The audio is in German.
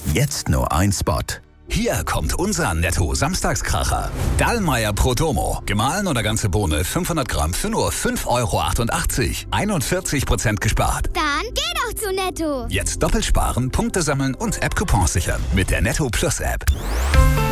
Jetzt nur ein Spot. Hier kommt unser Netto-Samstagskracher. Dallmayr Prodomo. Gemahlen oder ganze Bohne 500 Gramm für nur 5,88 €. 41% gespart. Dann geh doch zu Netto. Jetzt doppelt sparen, Punkte sammeln und App-Coupons sichern. Mit der Netto Plus App.